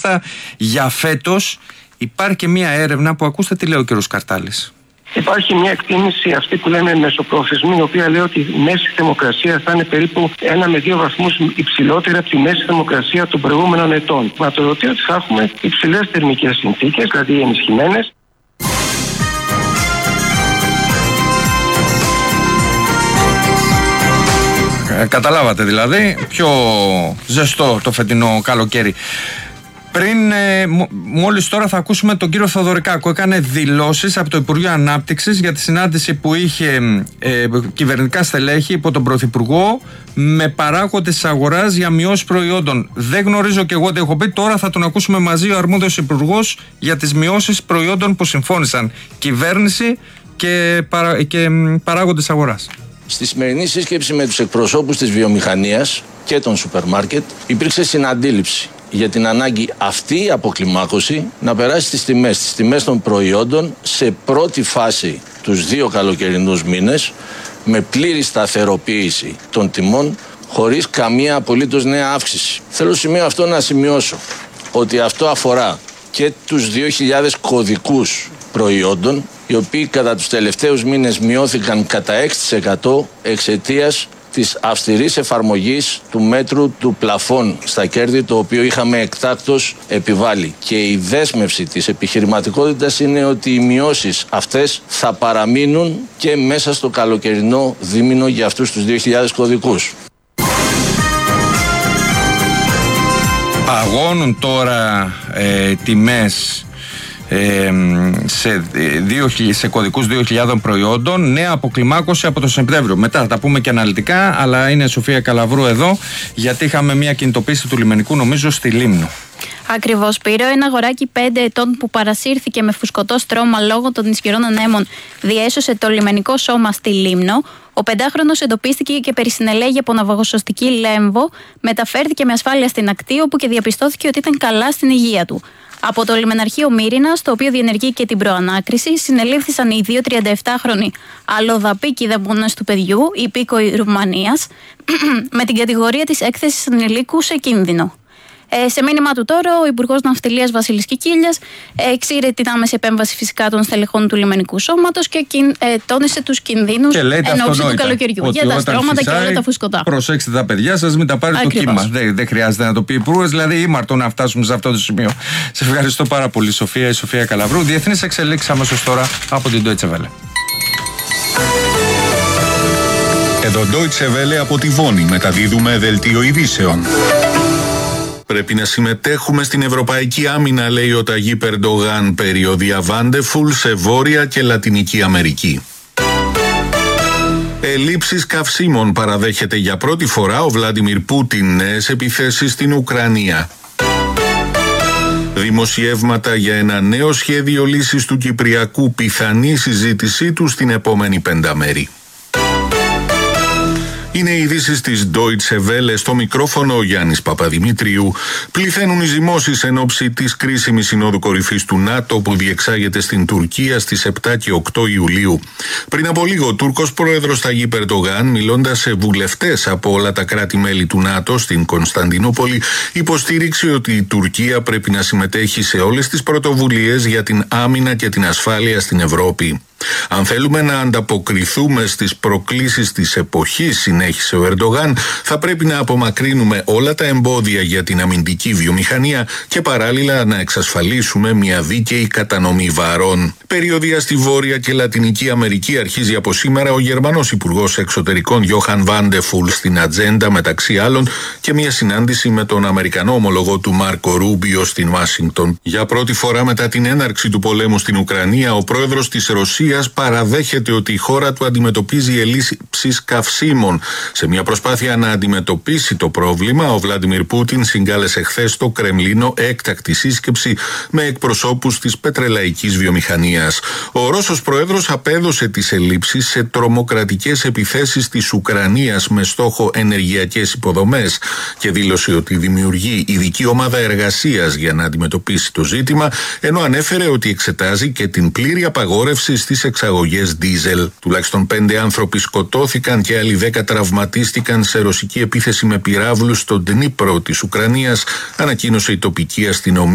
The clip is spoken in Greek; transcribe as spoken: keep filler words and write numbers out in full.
μάλιστα για φέτος υπάρχει και μία έρευνα που ακούστε τι λέει ο κ. Καρτάλης. Υπάρχει μια εκτίμηση αυτή που λέμε μεσοπρόθεσμη, η οποία λέει ότι η μέση θερμοκρασία θα είναι περίπου ένα με δύο βαθμούς υψηλότερη από τη μέση θερμοκρασία των προηγούμενων ετών. Μα το ρωτήσω ότι θα έχουμε υψηλές θερμικές συνθήκες, δηλαδή ενισχυμένες. Ε, καταλάβατε δηλαδή, πιο ζεστό το φετινό καλοκαίρι. Πριν, ε, μόλις τώρα θα ακούσουμε τον κύριο Θοδωρικάκο. Έκανε δηλώσεις από το Υπουργείο Ανάπτυξης για τη συνάντηση που είχε ε, κυβερνητικά στελέχη υπό τον Πρωθυπουργό με παράγοντες της αγοράς για μειώσεις προϊόντων. Δεν γνωρίζω και εγώ τι έχω πει. Τώρα θα τον ακούσουμε μαζί ο αρμόδιος υπουργός για τις μειώσεις προϊόντων που συμφώνησαν κυβέρνηση και, παρα, και παράγοντες αγοράς. Στη σημερινή σύσκεψη με τους εκπροσώπους της βιομηχανίας και των σούπερ μάρκετ υπήρξε συναντήληψη για την ανάγκη αυτή η αποκλιμάκωση να περάσει στις τιμές, στις τιμές των προϊόντων σε πρώτη φάση τους δύο καλοκαιρινούς μήνες με πλήρη σταθεροποίηση των τιμών χωρίς καμία απολύτως νέα αύξηση. Θέλω στο σημείο αυτό να σημειώσω ότι αυτό αφορά και τους δύο χιλιάδες κωδικούς προϊόντων οι οποίοι κατά τους τελευταίους μήνες μειώθηκαν κατά έξι τοις εκατό εξαιτίας της αυστηρής εφαρμογής του μέτρου του πλαφών στα κέρδη, το οποίο είχαμε εκτάκτως επιβάλει. Και η δέσμευση της επιχειρηματικότητας είναι ότι οι μειώσεις αυτές θα παραμείνουν και μέσα στο καλοκαιρινό δίμηνο για αυτούς τους δύο χιλιάδες κωδικούς. Παγώνουν τώρα ε, τιμές Ε, σε, δύο, σε κωδικούς δύο χιλιάδων προϊόντων. Νέα αποκλιμάκωση από το Σεπτέμβριο. Μετά θα τα πούμε και αναλυτικά, αλλά είναι Σοφία Καλαβρού εδώ, γιατί είχαμε μια κινητοποίηση του λιμενικού, νομίζω, στη Λίμνο. Ακριβώς, Σπύρο. Ένα αγοράκι πέντε ετών που παρασύρθηκε με φουσκωτό στρώμα λόγω των ισχυρών ανέμων διέσωσε το λιμενικό σώμα στη Λίμνο. Ο πεντάχρονος εντοπίστηκε και περισυνελέγει από ναυαγοσωστική Λέμβο, μεταφέρθηκε με ασφάλεια στην ακτή, όπου και διαπιστώθηκε ότι ήταν καλά στην υγεία του. Από το λιμεναρχείο Μύρινας, το οποίο διενεργεί και την προανάκριση, συνελήφθησαν οι δύο τριανταεπτάχρονοι αλλοδαποί κηδεμόνες του παιδιού, υπήκοοι Ρουμανίας, με την κατηγορία της έκθεσης ανηλίκου σε κίνδυνο. Ε, σε μήνυμά του τώρα, ο Υπουργός Ναυτιλίας Βασίλης Κικίλιας εξήρε την άμεση επέμβαση φυσικά των στελεχών του λιμενικού σώματος και κιν, ε, τόνισε τους κινδύνους εν ώψη του καλοκαιριού για τα στρώματα φυσάει, και όλα τα φουσκωτά. Προσέξτε τα παιδιά σας, μην τα πάρει στο κύμα. Δεν, δεν χρειάζεται να το πει Υπουργός, δηλαδή ήμαρτο να φτάσουμε σε αυτό το σημείο. Σε ευχαριστώ πάρα πολύ, Σοφία, η Σοφία Καλαβρού. Διεθνείς εξελίξεις αμέσως τώρα από την Deutsche Welle. Εδώ Deutsche Welle από τη Βόνη μεταδίδουμε δελτίο ειδήσεων. Πρέπει να συμμετέχουμε στην Ευρωπαϊκή Άμυνα, λέει ο Ταγίπ Ερντογάν, περιοδία Βάντεφουλ σε Βόρεια και Λατινική Αμερική. Ελλείψεις καυσίμων παραδέχεται για πρώτη φορά ο Βλάντιμιρ Πούτιν, νέες επιθέσεις στην Ουκρανία. Δημοσιεύματα για ένα νέο σχέδιο λύσης του Κυπριακού, πιθανή συζήτησή του στην επόμενη πενταμέρη. Είναι οι ειδήσεις της Deutsche Welle, στο μικρόφωνο ο Γιάννης Παπαδημητρίου. Πληθαίνουν οι ζυμώσεις εν ώψη της κρίσιμης συνόδου κορυφής του ΝΑΤΟ που διεξάγεται στην Τουρκία στις επτά και οκτώ Ιουλίου. Πριν από λίγο, ο Τούρκος πρόεδρος Ταγίπ Ερντογάν, μιλώντας σε βουλευτές από όλα τα κράτη-μέλη του ΝΑΤΟ στην Κωνσταντινούπολη, υποστήριξε ότι η Τουρκία πρέπει να συμμετέχει σε όλες τις πρωτοβουλίες για την άμυνα και την ασφάλεια στην Ευρώπη. Αν θέλουμε να ανταποκριθούμε στις προκλήσεις της εποχής, συνέχισε ο Ερντογάν, θα πρέπει να απομακρύνουμε όλα τα εμπόδια για την αμυντική βιομηχανία και παράλληλα να εξασφαλίσουμε μια δίκαιη κατανομή βαρών. Περιοδία στη Βόρεια και Λατινική Αμερική αρχίζει από σήμερα ο Γερμανός Υπουργός Εξωτερικών Γιόχαν Βάντεφουλ στην ατζέντα, μεταξύ άλλων και μια συνάντηση με τον Αμερικανό ομολογό του Μάρκο Ρούμπιο στην Ουάσιγκτον. Για πρώτη φορά μετά την έναρξη του πολέμου στην Ουκρανία, ο πρόεδρος της Ρωσίας παραδέχεται ότι η χώρα του αντιμετωπίζει ελλείψεις καυσίμων. Σε μια προσπάθεια να αντιμετωπίσει το πρόβλημα, ο Βλάντιμιρ Πούτιν συγκάλεσε χθες στο Κρεμλίνο έκτακτη σύσκεψη με εκπροσώπους της πετρελαϊκής βιομηχανίας. Ο Ρώσος πρόεδρος απέδωσε τις ελλείψεις σε τρομοκρατικές επιθέσεις της Ουκρανίας με στόχο ενεργειακές υποδομές και δήλωσε ότι δημιουργεί ειδική ομάδα εργασίας για να αντιμετωπίσει το ζήτημα, ενώ ανέφερε ότι εξετάζει και την πλήρη απαγόρευση στις εξαγωγές ντίζελ. Τουλάχιστον πέντε άνθρωποι σκοτώθηκαν και άλλοι δέκα τραυματίστηκαν σε ρωσική επίθεση με πυράβλους στον Ντνίπρο της Ουκρανίας, ανακοίνωσε η τοπική αστυνομία.